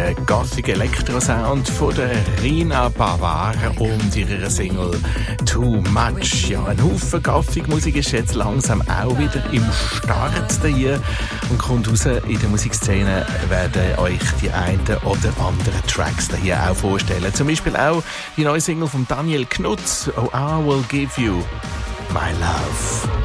Gothic Electro-Sound von der Rina Bavar und ihrer Single Too Much. Ja, ein Haufen Gothic-Musik ist jetzt langsam auch wieder im Start hier und kommt raus. In der Musikszene werden euch die einen oder anderen Tracks hier auch vorstellen. Zum Beispiel auch die neue Single von Daniel Knutz, Oh, I Will Give You My Love.